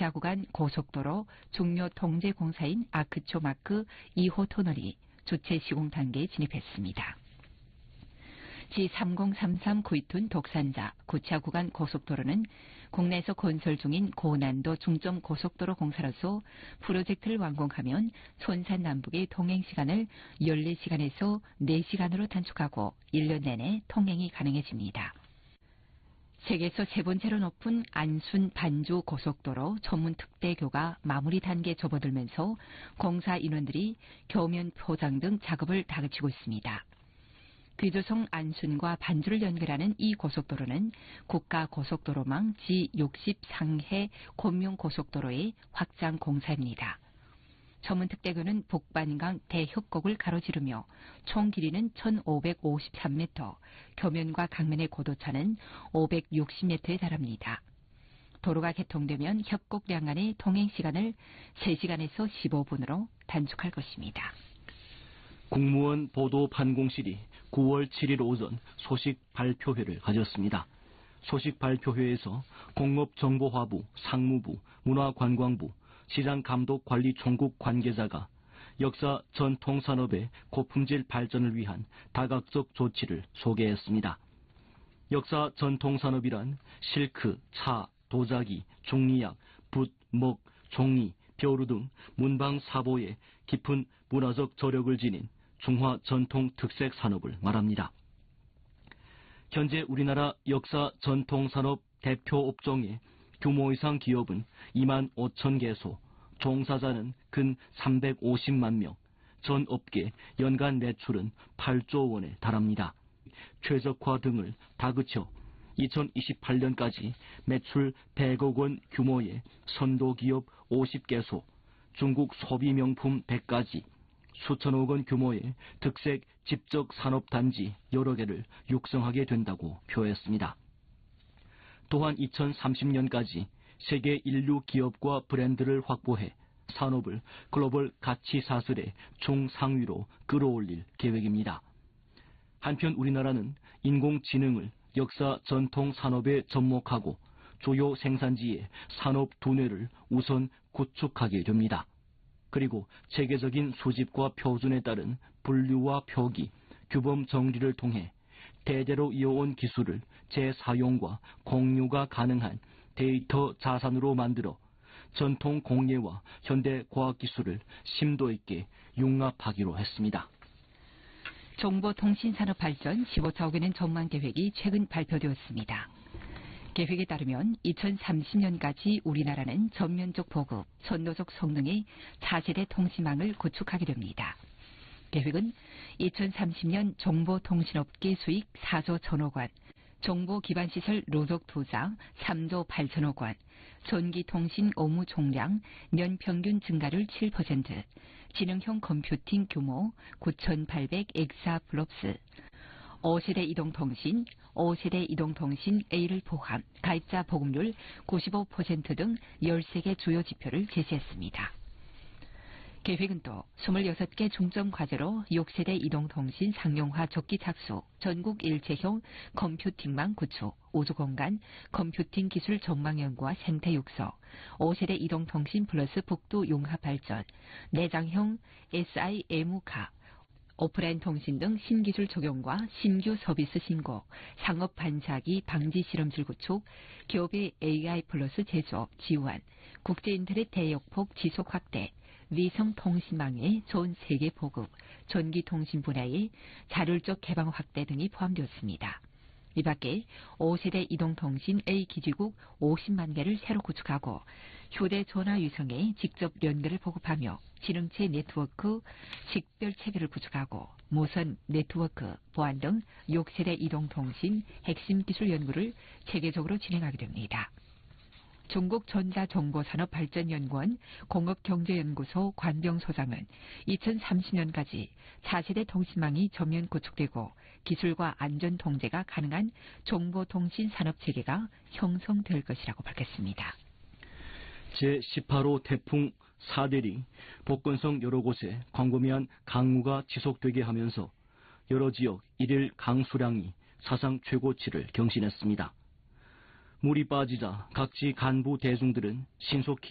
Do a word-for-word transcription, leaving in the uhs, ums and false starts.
고치아 구간 고속도로 중요 통제 공사인 아크초마크 이 호 터널이 주체 시공 단계에 진입했습니다. 지 삼공삼삼 구이툰 독산자 고치아 구간 고속도로는 국내에서 건설 중인 고난도 중점 고속도로 공사로서 프로젝트를 완공하면 손산 남북의 통행시간을 열네 시간에서 네 시간으로 단축하고 일 년 내내 통행이 가능해집니다. 세계에서 세 번째로 높은 안순 반주 고속도로 전문 특대교가 마무리 단계에 접어들면서 공사 인원들이 교면 포장 등 작업을 다그치고 있습니다. 귀조성 안순과 반주를 연결하는 이 고속도로는 국가고속도로망 지 육십삼 회 곤명고속도로의 확장 공사입니다. 전문특대교는 북반강 대협곡을 가로지르며 총 길이는 천오백오십삼 미터, 교면과 강면의 고도차는 오백육십 미터에 달합니다. 도로가 개통되면 협곡량 간의 통행시간을 세 시간에서 십오 분으로 단축할 것입니다. 국무원 보도판공실이 구월 칠일 오전 소식 발표회를 가졌습니다. 소식 발표회에서 공업정보화부, 상무부, 문화관광부, 시장감독관리총국 관계자가 역사 전통산업의 고품질 발전을 위한 다각적 조치를 소개했습니다. 역사 전통산업이란 실크, 차, 도자기, 종이약, 붓, 먹, 종이, 벼루 등 문방사보에 깊은 문화적 저력을 지닌 중화 전통 특색 산업을 말합니다. 현재 우리나라 역사 전통 산업 대표 업종의 규모 이상 기업은 이만 오천 개소, 종사자는 근 삼백오십만 명, 전 업계 연간 매출은 팔조 원에 달합니다. 최적화 등을 다그쳐 이천이십팔 년까지 매출 백억 원 규모의 선도기업 오십 개소, 중국 소비명품 백 가지, 수천억 원 규모의 특색 집적 산업단지 여러 개를 육성하게 된다고 표했습니다. 또한 이천삼십 년까지 세계 인류 기업과 브랜드를 확보해 산업을 글로벌 가치 사슬의 중상위로 끌어올릴 계획입니다. 한편 우리나라는 인공지능을 역사 전통 산업에 접목하고 주요 생산지의 산업 두뇌를 우선 구축하게 됩니다. 그리고 체계적인 수집과 표준에 따른 분류와 표기, 규범 정리를 통해 대대로 이어온 기술을 재사용과 공유가 가능한 데이터 자산으로 만들어 전통 공예와 현대 과학기술을 심도 있게 융합하기로 했습니다. 정보통신산업 발전 십오조억 원의 전망 계획이 최근 발표되었습니다. 계획에 따르면 이천삼십 년까지 우리나라는 전면적 보급, 선도적 성능의 차세대 통신망을 구축하게 됩니다. 계획은 이천삼십 년 정보통신업계 수익 사조 천억 원, 정보기반시설 누적 투자 삼조 팔천억 원, 전기통신 업무 총량 연평균 증가율 칠 퍼센트, 지능형 컴퓨팅 규모 구천팔백 엑사플롭스, 오 세대 이동통신, 오 세대 이동통신 A를 포함 가입자 보급률 구십오 퍼센트 등 열세 개 주요 지표를 제시했습니다. 계획은 또 이십육 개 중점 과제로 육 세대 이동통신 상용화 적기 착수, 전국 일체형 컴퓨팅망 구축, 우주공간 컴퓨팅 기술 전망 연구와 생태 육성, 오 세대 이동통신 플러스 북두 융합 발전, 내장형 에스아이엠카, 오프라인 통신 등 신기술 적용과 신규 서비스 신고, 상업 반사기 방지 실험실 구축, 기업의 에이아이 플러스 제조업 지원, 국제인터넷 대역폭 지속 확대, 위성통신망의 전 세계 보급, 전기통신 분야의 자율적 개방 확대 등이 포함되었습니다. 이 밖에 오 세대 이동통신 A 기지국 오십만 개를 새로 구축하고 휴대전화 위성에 직접 연결을 보급하며 지능체 네트워크 식별 체계를 구축하고 무선 네트워크, 보안 등 육 세대 이동통신 핵심 기술 연구를 체계적으로 진행하게 됩니다. 중국전자정보산업발전연구원 공업경제연구소 관병소장은 이천삼십 년까지 사 세대 통신망이 전면 구축되고 기술과 안전 통제가 가능한 정보통신 산업체계가 형성될 것이라고 밝혔습니다. 제십팔 호 태풍 사델이 복건성 여러 곳에 광범위한 강우가 지속되게 하면서 여러 지역 일일 강수량이 사상 최고치를 경신했습니다. 물이 빠지자 각지 간부 대중들은 신속히